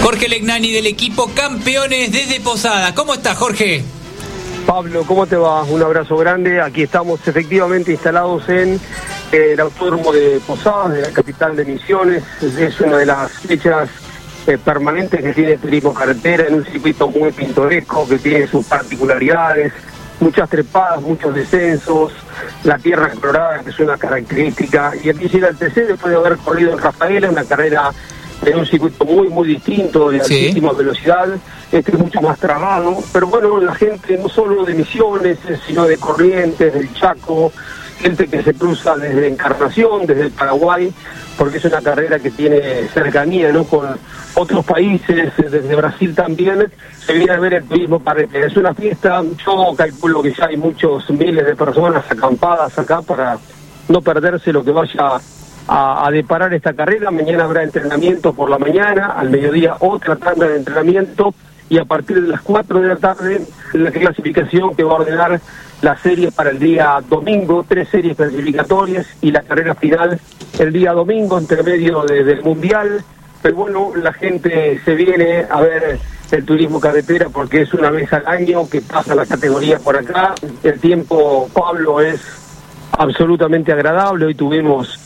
Jorge Legnani del equipo Campeones desde Posadas. ¿Cómo estás, Jorge? Pablo, ¿cómo te va? Un abrazo grande. Aquí estamos efectivamente instalados en el Autódromo de Posadas, de la capital de Misiones. Es una de las fechas permanentes que tiene Turismo Carretera, en un circuito muy pintoresco, que tiene sus particularidades, muchas trepadas, muchos descensos, la tierra explorada, que es una característica. Y aquí llega el TC después de haber corrido en Rafaela, una carrera en un circuito muy distinto, de altísima velocidad. Este es mucho más trabado, pero bueno, la gente no solo de Misiones, sino de Corrientes, del Chaco, gente que se cruza desde Encarnación, desde el Paraguay, porque es una carrera que tiene cercanía, ¿no?, con otros países, desde Brasil también, se viene a ver el turismo carretera. Es una fiesta, yo calculo que ya hay muchos miles de personas acampadas acá para no perderse lo que vaya a deparar esta carrera. Mañana habrá entrenamiento por la mañana, al mediodía otra tanda de entrenamiento, y a partir de las 4 de la tarde la clasificación que va a ordenar la serie para el día domingo, 3 series clasificatorias y la carrera final el día domingo, entre medio del Mundial. Pero bueno, la gente se viene a ver el turismo carretera porque es una vez al año que pasa la categoría por acá. El tiempo, Pablo, es absolutamente agradable. Hoy tuvimos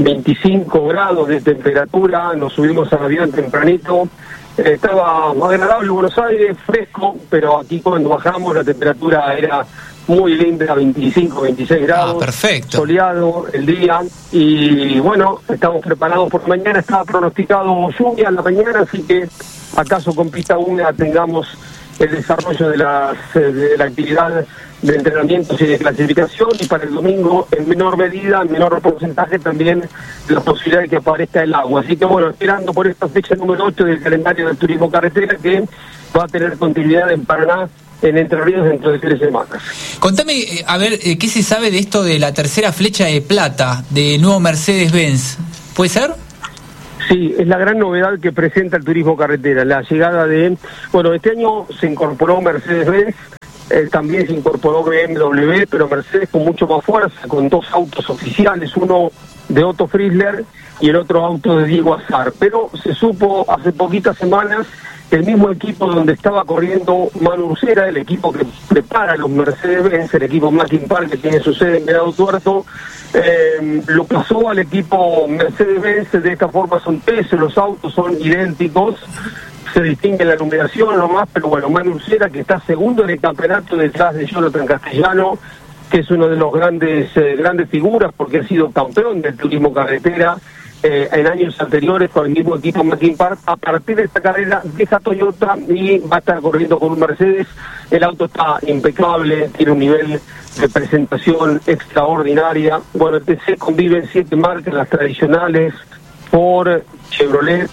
25 grados de temperatura, nos subimos al avión tempranito. Estaba agradable Buenos Aires, fresco, pero aquí cuando bajamos la temperatura era muy linda, 25, 26 grados. Perfecto. Soleado el día, y bueno, estamos preparados por mañana. Estaba pronosticado lluvia en la mañana, así que acaso con pista húmeda tengamos el desarrollo de la actividad de entrenamientos y de clasificación, y para el domingo en menor medida, en menor porcentaje también la posibilidad de que aparezca el agua. Así que bueno, esperando por esta fecha número 8 del calendario del turismo carretera, que va a tener continuidad en Paraná, en Entre Ríos, dentro de 3 semanas. Contame, a ver, ¿qué se sabe de esto de la tercera flecha de plata de nuevo Mercedes-Benz? ¿Puede ser? Sí, es la gran novedad que presenta el turismo carretera, la llegada de... Bueno, este año se incorporó Mercedes-Benz, también se incorporó BMW, pero Mercedes con mucho más fuerza, con 2 autos oficiales, uno de Otto Frizzler y el otro auto de Diego Azar. Pero se supo hace poquitas semanas que el mismo equipo donde estaba corriendo Manu Ursera, el equipo que prepara los Mercedes-Benz, el equipo Mackin Park, que tiene su sede en Venado Tuerto, lo pasó al equipo Mercedes-Benz. De esta forma son 13, los autos son idénticos, se distingue la numeración nomás, pero bueno, Manu Ursera, que está segundo en el campeonato detrás de Jonathan Castellano, que es uno de los grandes figuras, porque ha sido campeón del turismo carretera en años anteriores con el mismo equipo Mackin Park. A partir de esta carrera deja Toyota y va a estar corriendo con un Mercedes. El auto está impecable, tiene un nivel de presentación extraordinaria. Bueno, el TC convive en 7 marcas, las tradicionales: Ford, Chevrolet,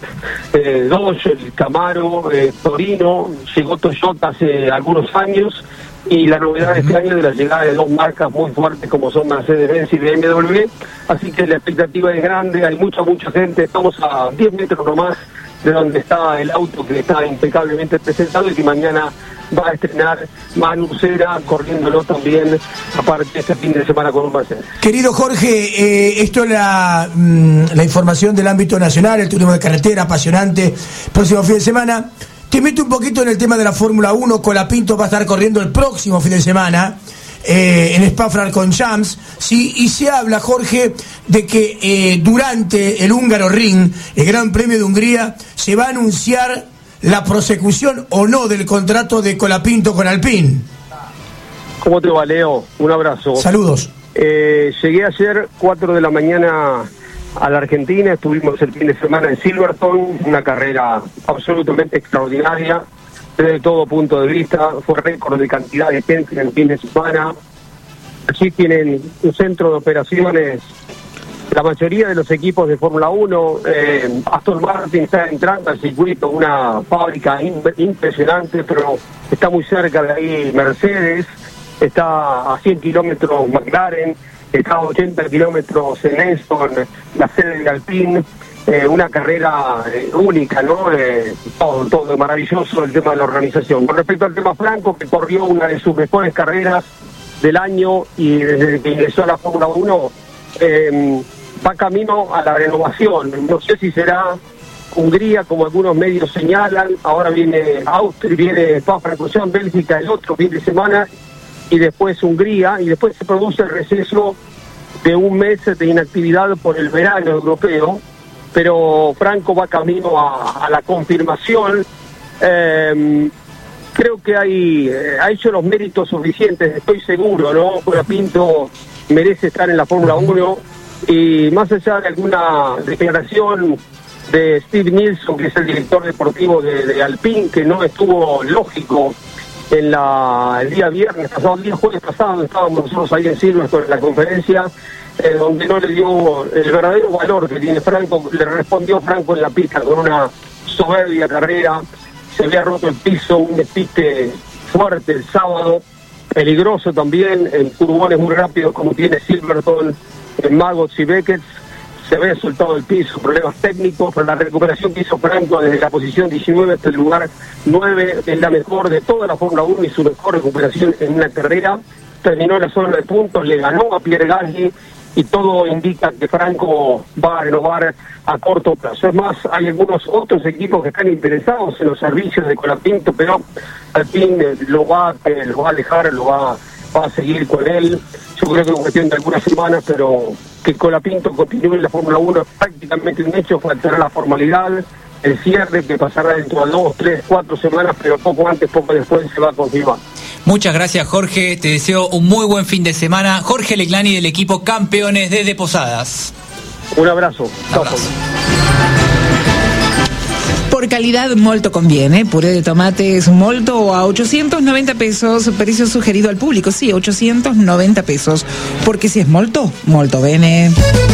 Dodge, Camaro, Torino. Llegó Toyota hace algunos años, y la novedad de este año de la llegada de 2 marcas muy fuertes como son Mercedes-Benz y BMW. Así que la expectativa es grande, hay mucha gente. Estamos a 10 metros nomás de donde está el auto, que está impecablemente presentado y que mañana va a estrenar Manu Ursera, corriéndolo también aparte este fin de semana con un Mercedes. Querido Jorge, esto es la información del ámbito nacional, el turismo de carretera apasionante, próximo fin de semana. Te meto un poquito en el tema de la Fórmula 1. Colapinto va a estar corriendo el próximo fin de semana en Spa-Francorchamps, ¿sí? Y se habla, Jorge, de que durante el Húngaro Ring, el Gran Premio de Hungría, se va a anunciar la prosecución o no del contrato de Colapinto con Alpine. ¿Cómo te va, Leo? Un abrazo. Saludos. Llegué ayer 4 de la mañana a la Argentina, estuvimos el fin de semana en Silverstone, una carrera absolutamente extraordinaria desde todo punto de vista. Fue récord de cantidad de gente en el fin de semana. Allí tienen un centro de operaciones la mayoría de los equipos de Fórmula 1. Aston Martin está entrando al circuito, una fábrica impresionante, pero está muy cerca de ahí Mercedes, está a 100 kilómetros McLaren, está a 80 kilómetros en Enstone, la sede de Alpine. Una carrera única, ¿no? Todo maravilloso el tema de la organización. Con respecto al tema Franco, que corrió una de sus mejores carreras del año y desde que ingresó a la Fórmula 1, va camino a la renovación. No sé si será Hungría, como algunos medios señalan, ahora viene Austria, viene Spa-Francorchamps, Bélgica el otro fin de semana, y después Hungría, y después se produce el receso de un mes de inactividad por el verano europeo, pero Franco va camino a la confirmación. Creo que ha hecho los méritos suficientes, estoy seguro, ¿no? Colapinto merece estar en la Fórmula 1, y más allá de alguna declaración de Steve Nielsen, que es el director deportivo de Alpine, que no estuvo lógico en el día viernes pasado, el día jueves pasado, estábamos nosotros ahí en Silverstone en la conferencia, donde no le dio el verdadero valor que tiene Franco. Le respondió Franco en la pista con una soberbia carrera, se había roto el piso, un despiste fuerte el sábado, peligroso también, en curvones muy rápidos como tiene Silverstone, en Maggots y Beckett, se había soltado el piso, problemas técnicos, pero la recuperación que hizo Franco desde la posición 19 hasta el lugar 9 es la mejor de toda la Fórmula 1 y su mejor recuperación en una carrera. Terminó en la zona de puntos, le ganó a Pierre Gasly, y todo indica que Franco va a renovar a corto plazo. Es más, hay algunos otros equipos que están interesados en los servicios de Colapinto, pero Alpine lo va a dejar, va a seguir con él. Yo creo que es cuestión de algunas semanas, pero que Colapinto continúe en la Fórmula 1 es prácticamente un hecho. Faltará la formalidad, el cierre, que pasará dentro de 2, 3, 4 semanas, pero poco antes, poco después se va a confirmar. Muchas gracias, Jorge, te deseo un muy buen fin de semana. Jorge Leclani, del equipo Campeones desde Posadas. Un abrazo. Por calidad molto conviene, puré de tomates molto a 890 pesos, precio sugerido al público, sí, 890 pesos, porque si es molto, molto bene.